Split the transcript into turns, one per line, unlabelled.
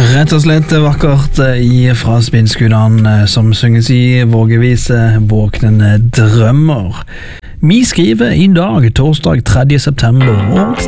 Rett og slett vakkert fra Spinnskudene som synges i vågevise Våknende drømmer. Vi skriver i dag, torsdag 3. september, årets